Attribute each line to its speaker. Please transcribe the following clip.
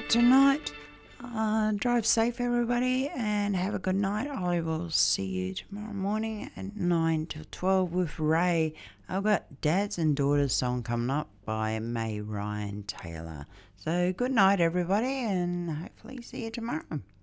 Speaker 1: tonight. Drive safe, everybody, and have a good night. I will see you tomorrow morning at 9 till 12 with Ray. I've got Dads and Daughters song coming up by May Ryan Taylor. So good night, everybody, and hopefully see you tomorrow.